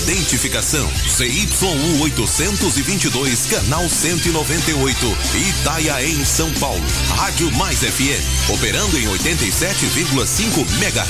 identificação. ZYU 822, canal 198, Itaiaém, São Paulo. Rádio Mais FM, operando em 87,5 MHz.